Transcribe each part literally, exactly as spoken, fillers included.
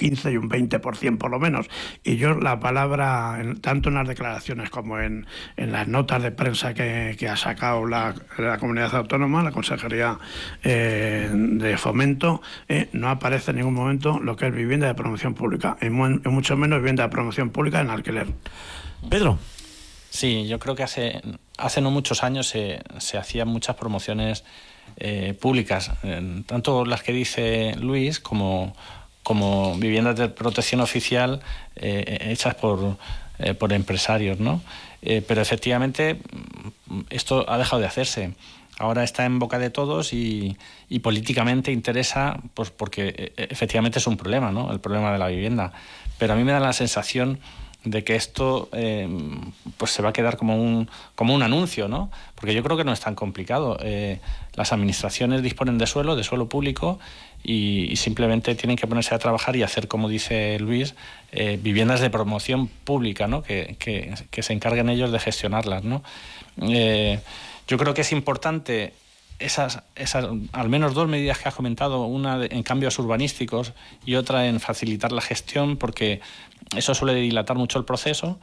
quince y un veinte por ciento por lo menos. Y yo la palabra, tanto en las declaraciones como en, en las notas de prensa que, que ha sacado la, la comunidad autónoma, la Consejería eh, de Fomento, eh, no aparece en ningún momento lo que es vivienda de promoción pública, y, mu y mucho menos vivienda de promoción pública en alquiler. Pedro. Sí, yo creo que hace, hace no muchos años se, se hacían muchas promociones eh, públicas, eh, tanto las que dice Luis como, como viviendas de protección oficial eh, hechas por, eh, por empresarios, ¿no? Eh, pero efectivamente esto ha dejado de hacerse. Ahora está en boca de todos y, y políticamente interesa, pues porque efectivamente es un problema, ¿no? El problema de la vivienda. Pero a mí me da la sensación de que esto eh, pues se va a quedar como un, como un anuncio, ¿no? Porque yo creo que no es tan complicado. Eh, las administraciones disponen de suelo, de suelo público, y, y simplemente tienen que ponerse a trabajar y hacer, como dice Luis, eh, viviendas de promoción pública, ¿no? Que, que, que se encarguen ellos de gestionarlas, ¿no? Eh, yo creo que es importante esas, esas, al menos dos medidas que has comentado, una de, en cambios urbanísticos y otra en facilitar la gestión, porque eso suele dilatar mucho el proceso,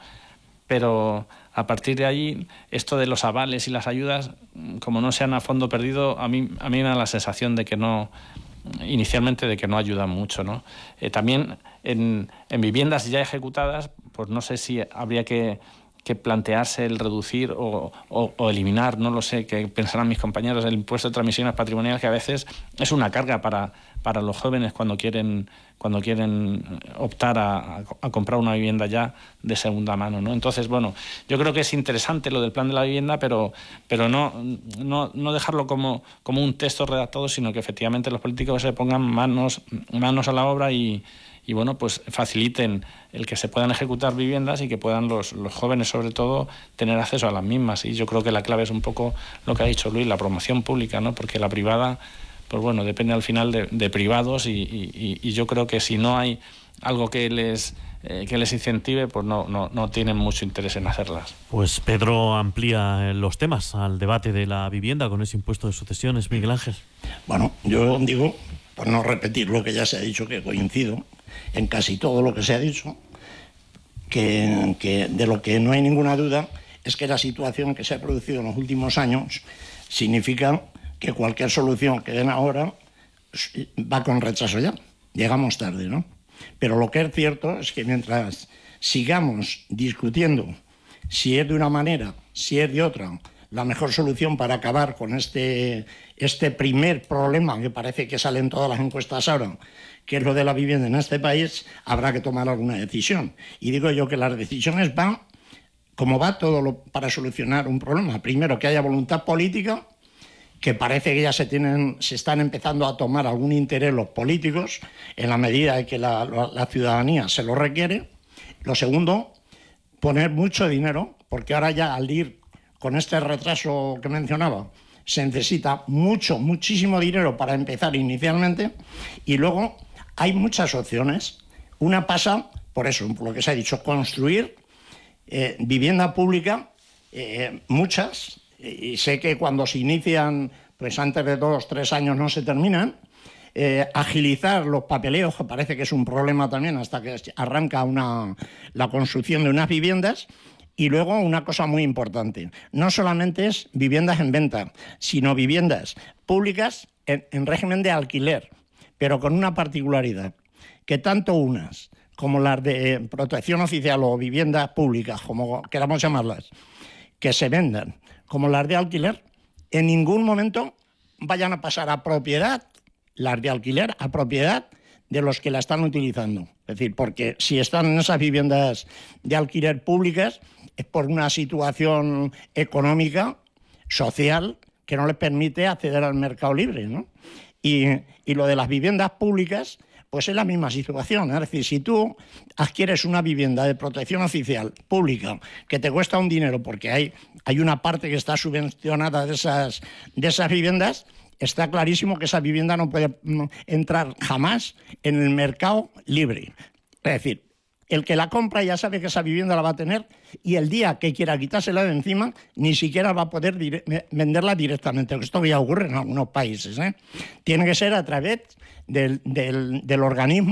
pero a partir de ahí, esto de los avales y las ayudas, como no sean a fondo perdido, a mí, a mí me da la sensación de que no, inicialmente de que no ayudan mucho, ¿no? Eh, también en, en viviendas ya ejecutadas, pues no sé si habría que que plantearse el reducir o, o, o eliminar, no lo sé, que pensarán mis compañeros, el impuesto de transmisiones patrimoniales, que a veces es una carga para, para los jóvenes cuando quieren, cuando quieren optar a, a comprar una vivienda ya de segunda mano, ¿no? Entonces, bueno, yo creo que es interesante lo del plan de la vivienda, pero, pero no, no, no dejarlo como, como un texto redactado, sino que efectivamente los políticos se pongan manos, manos a la obra y y bueno, pues faciliten el que se puedan ejecutar viviendas y que puedan los, los jóvenes, sobre todo, tener acceso a las mismas. Y yo creo que la clave es un poco lo que ha dicho Luis, la promoción pública, ¿no? Porque la privada, pues bueno, depende al final de, de privados y, y, y yo creo que si no hay algo que les, eh, que les incentive, pues no, no, no tienen mucho interés en hacerlas. Pues Pedro amplía los temas al debate de la vivienda con ese impuesto de sucesiones. Miguel Ángel. Bueno, yo digo, por no repetir lo que ya se ha dicho, que coincido en casi todo lo que se ha dicho, que, que de lo que no hay ninguna duda es que la situación que se ha producido en los últimos años significa que cualquier solución que den ahora va con retraso ya. Llegamos tarde, ¿no? Pero lo que es cierto es que mientras sigamos discutiendo si es de una manera, si es de otra, la mejor solución para acabar con este, este primer problema que parece que sale en todas las encuestas ahora, que es lo de la vivienda en este país, habrá que tomar alguna decisión. Y digo yo que las decisiones van, como va todo lo, para solucionar un problema. Primero, que haya voluntad política, que parece que ya se, tienen, se están empezando a tomar algún interés los políticos, en la medida en que la, la, la ciudadanía se lo requiere. Lo segundo, poner mucho dinero, porque ahora ya al ir con este retraso que mencionaba, se necesita mucho, muchísimo dinero para empezar inicialmente, y luego hay muchas opciones. Una pasa, por eso, por lo que se ha dicho, construir eh, vivienda pública, eh, muchas, y sé que cuando se inician, pues antes de dos, tres años no se terminan, eh, agilizar los papeleos, que parece que es un problema también hasta que arranca una, la construcción de unas viviendas. Y luego una cosa muy importante, no solamente es viviendas en venta, sino viviendas públicas en, en régimen de alquiler, pero con una particularidad, que tanto unas como las de protección oficial o viviendas públicas, como queramos llamarlas, que se vendan, como las de alquiler, en ningún momento vayan a pasar a propiedad, las de alquiler, a propiedad de los que la están utilizando. Es decir, porque si están en esas viviendas de alquiler públicas es por una situación económica, social, que no les permite acceder al mercado libre, ¿no? Y, y lo de las viviendas públicas, pues es la misma situación. Es decir, si tú adquieres una vivienda de protección oficial pública que te cuesta un dinero porque hay, hay una parte que está subvencionada de esas, de esas viviendas, está clarísimo que esa vivienda no puede entrar jamás en el mercado libre. Es decir, el que la compra ya sabe que esa vivienda la va a tener y el día que quiera quitársela de encima ni siquiera va a poder dire- venderla directamente. Esto ya ocurre en algunos países, ¿eh? Tiene que ser a través del, del, del organismo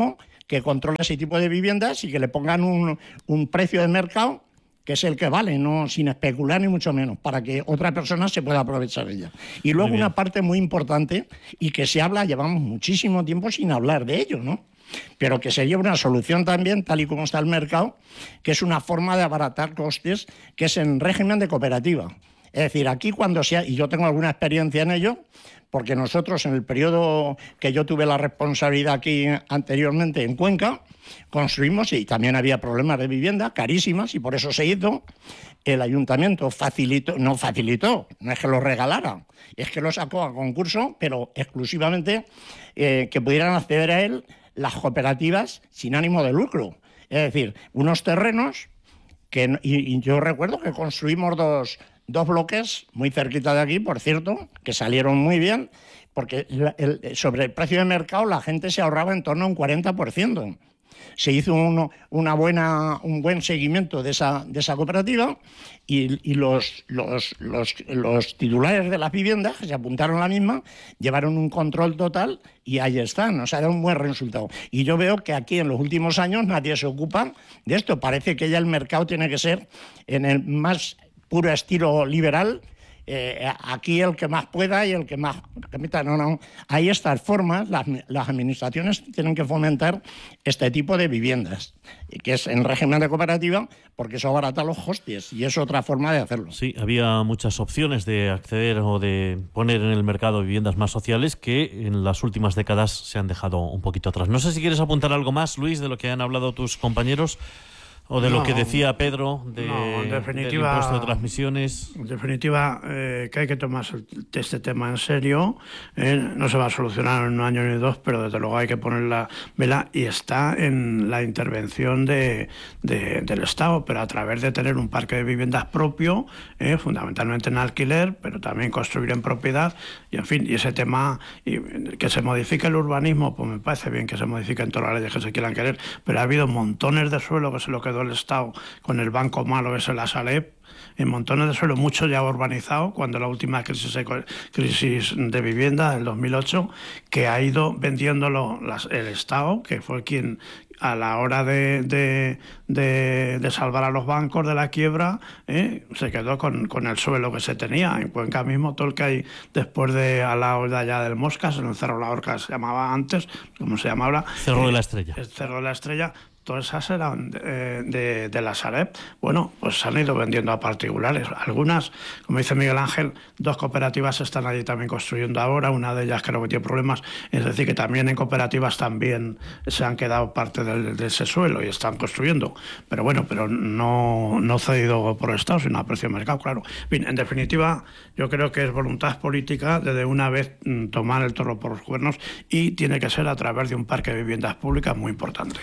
que controle ese tipo de viviendas y que le pongan un, un precio de mercado que es el que vale, no sin especular ni mucho menos, para que otra persona se pueda aprovechar de ella. Y luego una parte muy importante y que se habla, llevamos muchísimo tiempo sin hablar de ello, ¿no? Pero que sería una solución también, tal y como está el mercado, que es una forma de abaratar costes, que es en régimen de cooperativa. Es decir, aquí cuando sea, y yo tengo alguna experiencia en ello, porque nosotros en el periodo que yo tuve la responsabilidad aquí anteriormente en Cuenca, construimos y también había problemas de vivienda carísimas y por eso se hizo. El ayuntamiento facilitó, no facilitó, no es que lo regalara, es que lo sacó a concurso, pero exclusivamente eh, que pudieran acceder a él las cooperativas sin ánimo de lucro. Es decir, unos terrenos que, y, y yo recuerdo que construimos dos... Dos bloques muy cerquita de aquí, por cierto, que salieron muy bien, porque el, sobre el precio de mercado la gente se ahorraba en torno a un cuarenta por ciento. Se hizo uno, una buena, un buen seguimiento de esa, de esa cooperativa y, y los, los, los, los titulares de las viviendas que se apuntaron a la misma llevaron un control total y ahí están. O sea, era un buen resultado. Y yo veo que aquí en los últimos años nadie se ocupa de esto. Parece que ya el mercado tiene que ser en el más puro estilo liberal, eh, aquí el que más pueda y el que más permita. No, no. Hay estas formas, las, las administraciones tienen que fomentar este tipo de viviendas, que es en régimen de cooperativa, porque eso abarata los costes y es otra forma de hacerlo. Sí, había muchas opciones de acceder o de poner en el mercado viviendas más sociales que en las últimas décadas se han dejado un poquito atrás. No sé si quieres apuntar algo más, Luis, de lo que han hablado tus compañeros. O de no, lo que decía Pedro de, no, en definitiva, del impuesto de transmisiones. En definitiva, eh, que hay que tomarse este tema en serio. Eh, no se va a solucionar en un año ni dos, pero desde luego hay que poner la vela y está en la intervención de, de, del Estado, pero a través de tener un parque de viviendas propio, eh, fundamentalmente en alquiler, pero también construir en propiedad. Y en fin, y ese tema, y que se modifique el urbanismo, pues me parece bien que se modifiquen todas las leyes que se quieran querer, pero ha habido montones de suelo que se lo quedó el Estado con el banco malo ese, la Sareb, en montones de suelo, mucho ya urbanizado, cuando la última crisis, crisis de vivienda del dos mil ocho, que ha ido vendiéndolo las, el Estado, que fue quien a la hora de, de, de, de salvar a los bancos de la quiebra, eh, se quedó con, con el suelo que se tenía. En Cuenca mismo, todo el que hay después de al lado de allá del Moscas, en el Cerro La Horca se llamaba antes, como se llama ahora. Cerro eh, de la Estrella. El Cerro de la Estrella. Todas esas eran de, de, de la Sareb. Bueno, pues se han ido vendiendo a particulares. Algunas, como dice Miguel Ángel, dos cooperativas están allí también construyendo ahora. Una de ellas creo que tiene problemas. Es decir, que también en cooperativas también se han quedado parte de, de ese suelo y están construyendo. Pero bueno, pero no, no cedido por el Estado, sino a precio de mercado, claro. Bien, en definitiva, yo creo que es voluntad política de de una vez tomar el toro por los cuernos y tiene que ser a través de un parque de viviendas públicas muy importante.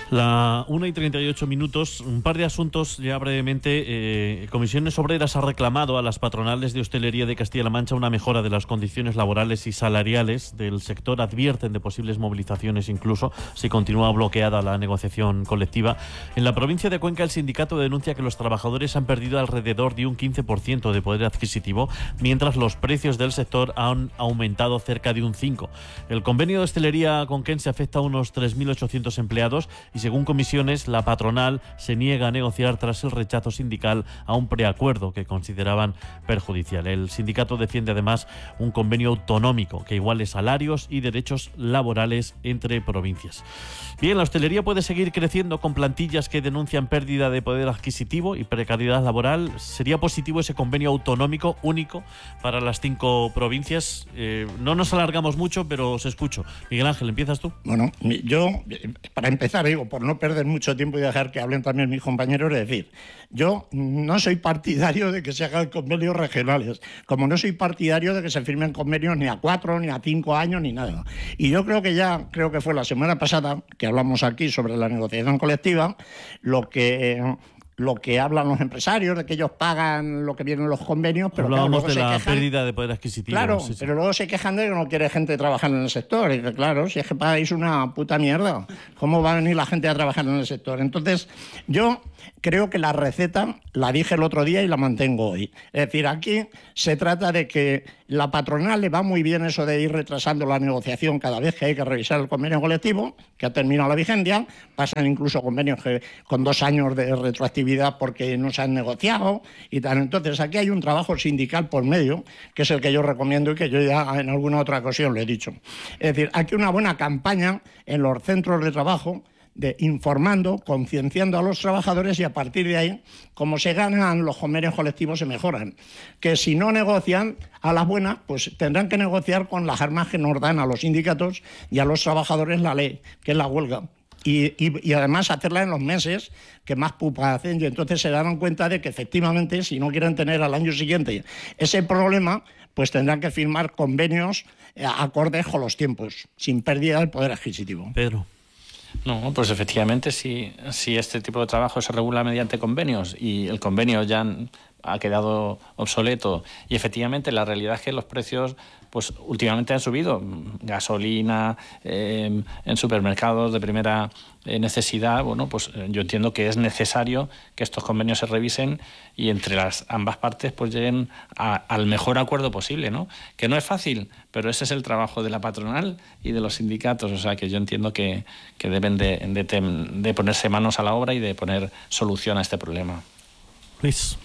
La una y treinta y ocho minutos, un par de asuntos ya brevemente. Eh, Comisiones Obreras ha reclamado a las patronales de hostelería de Castilla-La Mancha una mejora de las condiciones laborales y salariales del sector. Advierten de posibles movilizaciones incluso si continúa bloqueada la negociación colectiva. En la provincia de Cuenca, el sindicato denuncia que los trabajadores han perdido alrededor de un quince por ciento de poder adquisitivo, mientras los precios del sector han aumentado cerca de un cinco por ciento. El convenio de hostelería conquense afecta a unos tres mil ochocientos empleados y según Comisiones, la patronal se niega a negociar tras el rechazo sindical a un preacuerdo que consideraban perjudicial. El sindicato defiende además un convenio autonómico que iguale salarios y derechos laborales entre provincias. Bien, la hostelería puede seguir creciendo con plantillas que denuncian pérdida de poder adquisitivo y precariedad laboral. ¿Sería positivo ese convenio autonómico único para las cinco provincias? Eh, no nos alargamos mucho, pero os escucho. Miguel Ángel, ¿empiezas tú? Bueno, yo, para empezar, digo, por no perder mucho tiempo y dejar que hablen también mis compañeros, es decir, yo no soy partidario de que se hagan convenios regionales, como no soy partidario de que se firmen convenios ni a cuatro, ni a cinco años, ni nada. Y yo creo que ya, creo que fue la semana pasada que hablamos aquí sobre la negociación colectiva, lo que lo que hablan los empresarios, de que ellos pagan lo que vienen en los convenios, pero hablábamos claro, de la quejan, pérdida de poder adquisitivo. Claro, sí, sí. pero luego se quejan de que no quiere gente trabajando en el sector. Y que, claro, si es que pagáis una puta mierda, ¿cómo va a venir la gente a trabajar en el sector? Entonces, yo creo que la receta la dije el otro día y la mantengo hoy. Es decir, aquí se trata de que la patronal le va muy bien eso de ir retrasando la negociación cada vez que hay que revisar el convenio colectivo, que ha terminado la vigencia, pasan incluso convenios que, con dos años de retroactividad porque no se han negociado y tal. Entonces, aquí hay un trabajo sindical por medio, que es el que yo recomiendo y que yo ya en alguna otra ocasión lo he dicho. Es decir, aquí una buena campaña en los centros de trabajo, de informando, concienciando a los trabajadores y a partir de ahí, como se ganan los convenios colectivos, se mejoran. Que si no negocian a las buenas, pues tendrán que negociar con las armas que nos dan a los sindicatos y a los trabajadores la ley, que es la huelga. Y, y, y además hacerla en los meses que más pupa hacen y entonces se darán cuenta de que efectivamente si no quieren tener al año siguiente ese problema, pues tendrán que firmar convenios eh, acordes con los tiempos, sin pérdida del poder adquisitivo. Pedro. No, pues efectivamente, si, si este tipo de trabajo se regula mediante convenios y el convenio ya ha quedado obsoleto y efectivamente la realidad es que los precios pues últimamente han subido, gasolina, eh, en supermercados de primera eh, necesidad, bueno, pues eh, yo entiendo que es necesario que estos convenios se revisen y entre las ambas partes pues lleguen a, al mejor acuerdo posible, ¿no? Que no es fácil, pero ese es el trabajo de la patronal y de los sindicatos, o sea que yo entiendo que, que deben de, de, de ponerse manos a la obra y de poner solución a este problema. Luis.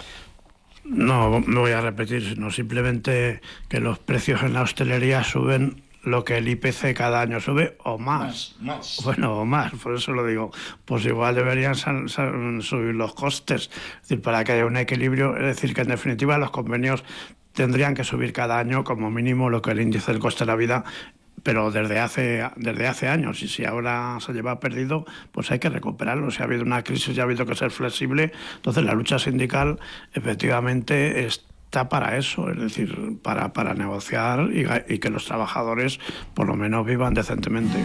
No me voy a repetir, sino simplemente que los precios en la hostelería suben lo que el I P C cada año sube o más. Más, más. Bueno, o más, por eso lo digo. Pues igual deberían sal, sal, subir los costes, es decir, para que haya un equilibrio. Es decir, que en definitiva los convenios tendrían que subir cada año como mínimo lo que el índice del coste de la vida, pero desde hace desde hace años, y si ahora se lleva perdido, pues hay que recuperarlo. Si ha habido una crisis y ha habido que ser flexible, entonces la lucha sindical efectivamente está para eso, es decir, para, para negociar y, y que los trabajadores por lo menos vivan decentemente.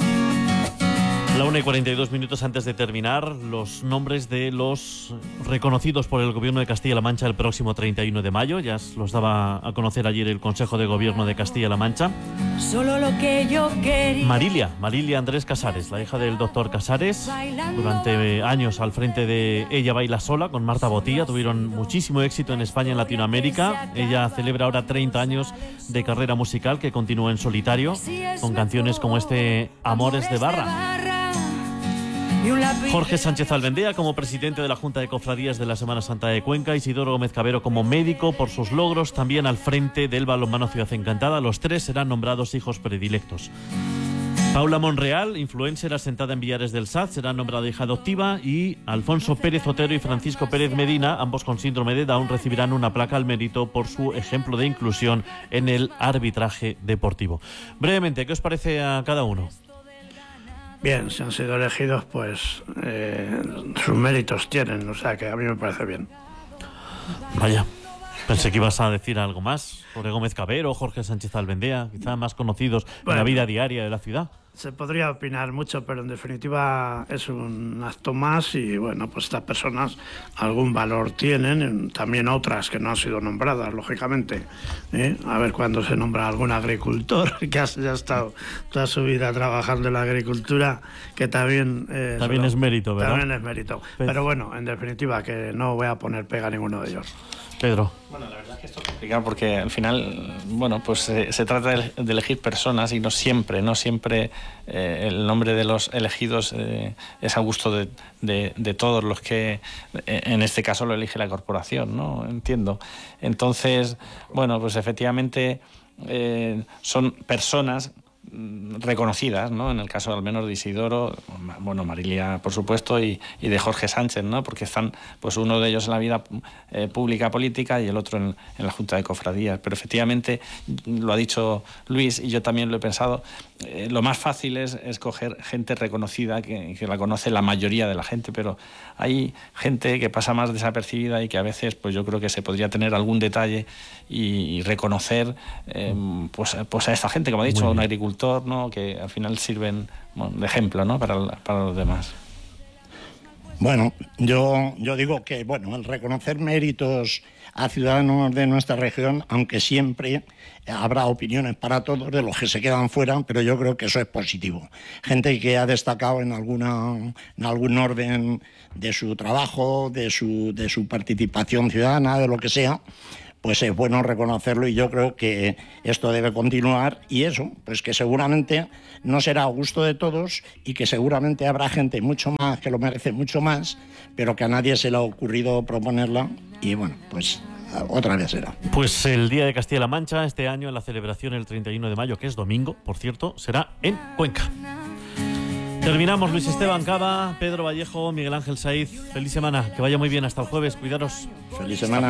La una y cuarenta y dos minutos antes de terminar, los nombres de los reconocidos por el Gobierno de Castilla-La Mancha el próximo treinta y uno de mayo. Ya los daba a conocer ayer el Consejo de Gobierno de Castilla-La Mancha. Solo lo que yo quería. Marilia, Marilia Andrés Casares, la hija del doctor Casares. Durante años al frente de Ella Baila Sola con Marta Botilla. Tuvieron muchísimo éxito en España y en Latinoamérica. Ella celebra ahora treinta años de carrera musical que continúa en solitario con canciones como este Amores de Barra. Jorge Sánchez Albendea como presidente de la Junta de Cofradías de la Semana Santa de Cuenca, Isidoro Gómez Cabero como médico por sus logros, también al frente del balonmano Ciudad Encantada. Los tres serán nombrados hijos predilectos. Paula Monreal, influencer asentada en Villares del Saz, será nombrada hija adoptiva, y Alfonso Pérez Otero y Francisco Pérez Medina, ambos con síndrome de Down, recibirán una placa al mérito por su ejemplo de inclusión en el arbitraje deportivo. Brevemente, ¿qué os parece a cada uno? Bien, si han sido elegidos, pues eh, sus méritos tienen, o sea que a mí me parece bien. Vaya, pensé que ibas a decir algo más sobre Gómez Cabero, Jorge Sánchez Albendea, quizá más conocidos bueno, en la vida diaria de la ciudad. Se podría opinar mucho, pero en definitiva es un acto más y bueno, pues estas personas algún valor tienen, también otras que no han sido nombradas, lógicamente. ¿eh? A ver cuándo se nombra algún agricultor que ha estado toda su vida trabajando en la agricultura, que también... Eh, también solo, es mérito, ¿verdad? También es mérito. Pero, pero bueno, en definitiva, que no voy a poner pega a ninguno de ellos. Pedro. Bueno, la verdad es que esto es complicado porque al final, bueno, pues se, se trata de, de elegir personas y no siempre, no siempre eh, el nombre de los elegidos eh, es a gusto de, de, de todos los que, en este caso, lo elige la corporación, ¿no? Entiendo. Entonces, bueno, pues efectivamente eh, son personas reconocidas, ¿no? En el caso al menos de Isidoro, bueno, Marilia por supuesto, y, y de Jorge Sánchez, ¿no? Porque están, pues uno de ellos en la vida eh, pública política y el otro en, en la Junta de Cofradías. Pero efectivamente, lo ha dicho Luis y yo también lo he pensado, eh, lo más fácil es escoger gente reconocida que, que la conoce la mayoría de la gente, pero hay gente que pasa más desapercibida y que a veces pues yo creo que se podría tener algún detalle y, y reconocer eh, pues, pues a esta gente, como ha dicho, a un agricultor, ¿no? Que al final sirven, bueno, de ejemplo, ¿no? para, para los demás. Bueno, yo, yo digo que bueno, el reconocer méritos a ciudadanos de nuestra región, aunque siempre habrá opiniones para todos de los que se quedan fuera, pero yo creo que eso es positivo. Gente que ha destacado en alguna en algún orden de su trabajo, de su, de su participación ciudadana, de lo que sea, pues es bueno reconocerlo, y yo creo que esto debe continuar, y eso, pues que seguramente no será a gusto de todos y que seguramente habrá gente mucho más que lo merece mucho más, pero que a nadie se le ha ocurrido proponerla, y bueno, pues otra vez será. Pues el Día de Castilla-La Mancha este año, en la celebración el treinta y uno de mayo, que es domingo, por cierto, será en Cuenca. Terminamos. Luis Esteban Cava, Pedro Vallejo, Miguel Ángel Saiz. Feliz semana, que vaya muy bien, hasta el jueves, cuidaros. Feliz semana.